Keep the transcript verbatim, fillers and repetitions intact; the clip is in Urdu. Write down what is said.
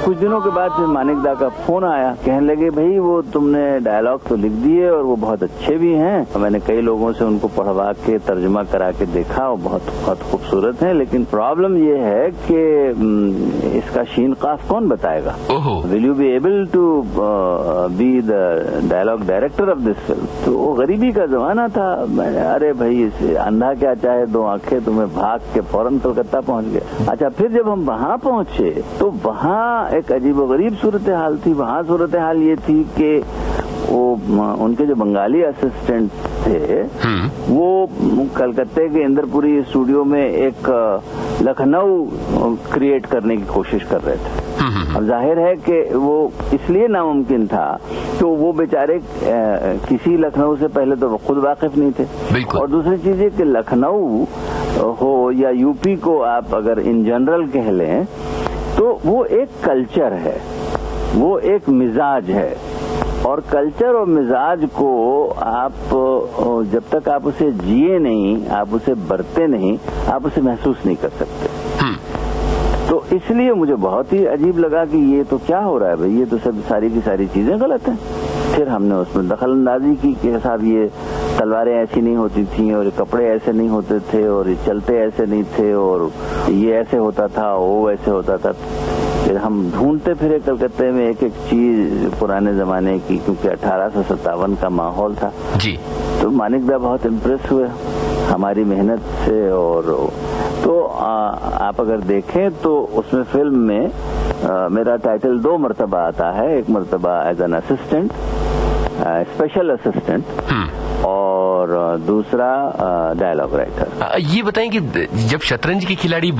کچھ دنوں کے بعد پھر مانک دا کا فون آیا, کہنے لگے بھائی وہ تم نے ڈائلاگ تو لکھ دیے اور وہ بہت اچھے بھی ہیں, میں نے کئی لوگوں سے ان کو پڑھوا کے ترجمہ کرا کے دیکھا, وہ بہت بہت خوبصورت ہیں, لیکن پرابلم یہ ہے کہ اس کا شین قاف کون بتائے گا؟ Will you be able to be the dialogue director of this film? تو وہ غریبی کا زمانہ تھا. میں نے ارے بھائی اندھا کیا چاہے دو آنکھیں, تمہیں بھاگ کے فوراً کلکتہ پہنچ گئے. اچھا پھر جب ہم وہاں پہنچے تو وہاں ایک عجیب و غریب صورتحال تھی. وہاں صورتحال یہ تھی کہ وہ ان کے جو بنگالی اسسٹنٹ تھے وہ کلکتے کے اندر پوری اسٹوڈیو میں ایک لکھنؤ کریٹ کرنے کی کوشش کر رہے تھے. اب ظاہر ہے کہ وہ اس لیے ناممکن تھا کہ وہ بیچارے کسی لکھنؤ سے پہلے تو وہ خود واقف نہیں تھے, اور دوسری چیز یہ کہ لکھنؤ ہو یا یو پی کو آپ اگر ان جنرل کہہ لیں تو وہ ایک کلچر ہے, وہ ایک مزاج ہے, اور کلچر اور مزاج کو آپ جب تک آپ اسے جیے نہیں, آپ اسے برتے نہیں, آپ اسے محسوس نہیں کر سکتے. تو اس لیے مجھے بہت ہی عجیب لگا کہ یہ تو کیا ہو رہا ہے بھائی, یہ تو سب ساری کی ساری چیزیں غلط ہیں. پھر ہم نے اس میں دخل اندازی کی کہ صاحب یہ تلواریں ایسی نہیں ہوتی تھیں, اور یہ کپڑے ایسے نہیں ہوتے تھے, اور یہ چلتے ایسے نہیں تھے, اور یہ ایسے ہوتا تھا, وہ ایسے ہوتا تھا. پھر ہم ڈھونڈتے پھرے کلکتے میں ایک ایک چیز پرانے زمانے کی, کیونکہ اٹھارہ سو ستاون کا ماحول تھا جی. تو مانک دا بہت امپریس ہوئے ہماری محنت سے, اور تو آپ اگر دیکھیں تو اس میں فلم میں میرا ٹائٹل دو مرتبہ آتا ہے. ایک مرتبہ as an assistant, special assistant, اور دوسرا ڈائلاگ رائٹر. یہ بتائیں کہ جب شطرنج کے کھلاڑی